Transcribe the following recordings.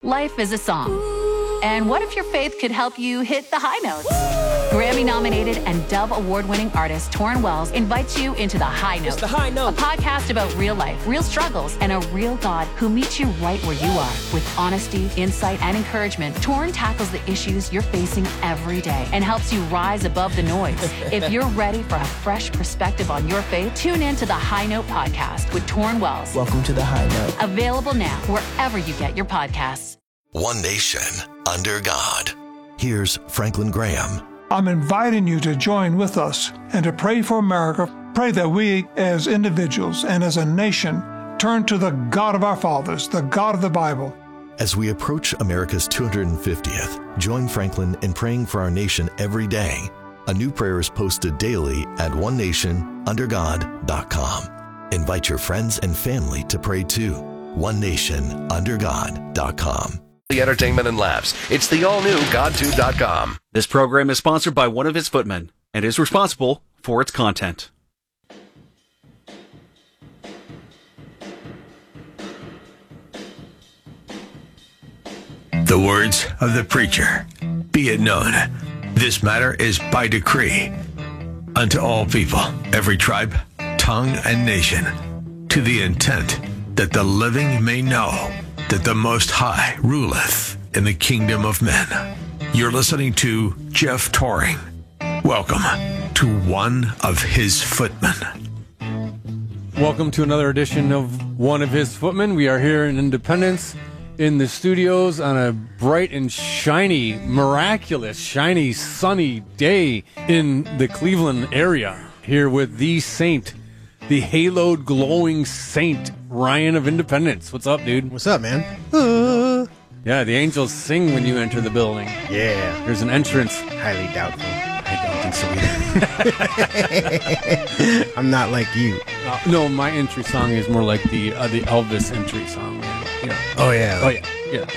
Life is a song. And what if your faith could help you hit the high notes? Grammy-nominated and Dove Award-winning artist Torrin Wells invites you into The High Note. It's The High Note. A podcast about real life, real struggles, and a real God who meets you right where you are. With honesty, insight, and encouragement, Torrin tackles the issues you're facing every day and helps you rise above the noise. If you're ready for a fresh perspective on your faith, tune in to The High Note podcast with Torrin Wells. Welcome to The High Note. Available now wherever you get your podcasts. One nation under God. Here's Franklin Graham. I'm inviting you to join with us and to pray for America. Pray that we as individuals and as a nation turn to the God of our fathers, the God of the Bible. As we approach America's 250th, join Franklin in praying for our nation every day. A new prayer is posted daily at onenationundergod.com. Invite your friends and family to pray too. onenationundergod.com. The entertainment and laughs. It's the all-new God2.com. This program is sponsored by one of his footmen and is responsible for its content. The words of the preacher. Be it known, this matter is by decree unto all people, every tribe, tongue, and nation, to the intent that the living may know that the Most High ruleth in the kingdom of men. You're listening to Jeff Toring. Welcome to One of His Footmen. Welcome to another edition of One of His Footmen. We are here in Independence in the studios on a bright and shiny, miraculous, shiny, sunny day in the Cleveland area. Here with the saint, the haloed, glowing saint, Ryan of Independence. What's up, dude? What's up, man? Yeah, the angels sing when you enter the building. Yeah. There's an entrance. Highly doubtful. I don't think so either. I'm not like you. No, my entry song is more like the Elvis entry song. Man. You know. Oh, yeah. Oh, yeah.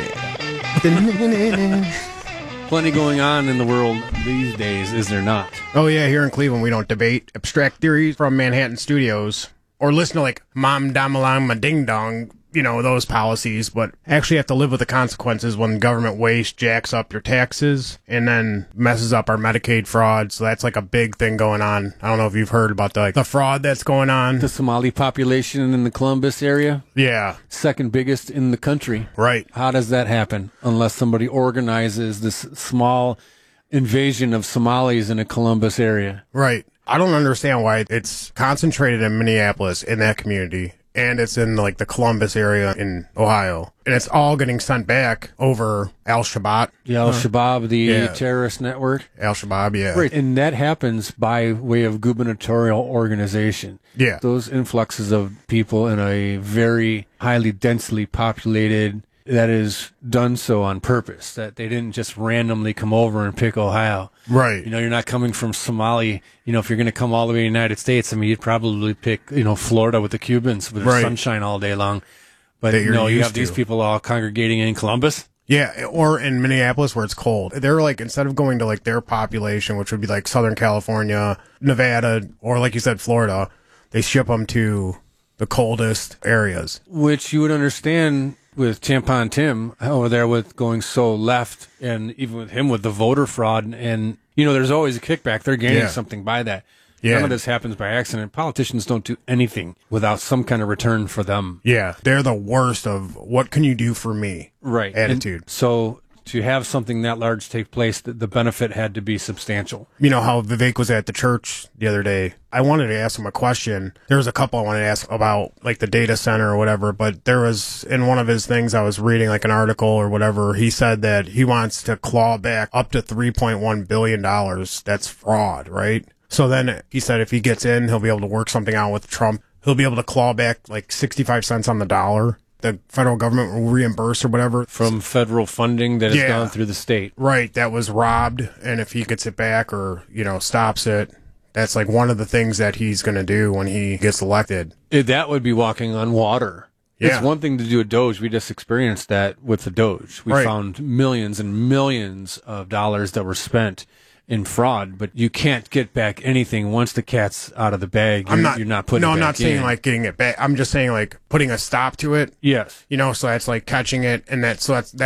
Plenty going on in the world these days, is there not? Oh, yeah, here in Cleveland, we don't debate abstract theories from Manhattan Studios or listen to, like, Mom Damalang Ma Ding Dong, you know, those policies, but actually have to live with the consequences when government waste jacks up your taxes and then messes up our Medicaid fraud. So that's like a big thing going on. I don't know if you've heard about the fraud that's going on. The Somali population in the Columbus area? Yeah. Second biggest in the country. Right. How does that happen? Unless somebody organizes this small invasion of Somalis in a Columbus area. Right. I don't understand why it's concentrated in Minneapolis, in that community, and it's in like the Columbus area in Ohio, and it's all getting sent back over Al-Shabaab. Yeah, Al-Shabaab, the terrorist network. Al-Shabaab, yeah. Right, and that happens by way of gubernatorial organization. Yeah. Those influxes of people in a very highly densely populated, that is done so on purpose, that they didn't just randomly come over and pick Ohio. Right. You know, you're not coming from Somali. You know, if you're going to come all the way to the United States, I mean, you'd probably pick, you know, Florida with the Cubans with their sunshine all day long. But no, you have these people all congregating in Columbus. Yeah, or in Minneapolis where it's cold. They're like, instead of going to like their population, which would be like Southern California, Nevada, or like you said, Florida, they ship them to the coldest areas. Which you would understand with Tampon Tim over there with going so left, and even with him with the voter fraud, and you know, there's always a kickback. They're gaining something by that. Yeah. None of this happens by accident. Politicians don't do anything without some kind of return for them. Yeah, they're the worst of what can you do for me? Right. Attitude. And so to have something that large take place, the benefit had to be substantial. You know how Vivek was at the church the other day? I wanted to ask him a question. There was a couple I wanted to ask about, like the data center or whatever, but there was, in one of his things, I was reading like an article or whatever, he said that he wants to claw back up to $3.1 billion. That's fraud, right? So then he said if he gets in, he'll be able to work something out with Trump. He'll be able to claw back like 65 cents on the dollar. The federal government will reimburse or whatever. From federal funding that has gone through the state. Right, that was robbed. And if he gets it back or, you know, stops it, that's like one of the things that he's going to do when he gets elected. That would be walking on water. Yeah. It's one thing to do a Doge. We just experienced that with the Doge. We found millions and millions of dollars that were spent in fraud, but you can't get back anything once the cat's out of the bag. You're not putting it back I'm not saying like getting it back. I'm just saying like putting a stop to it. Yes. You know, so that's like catching it, and that's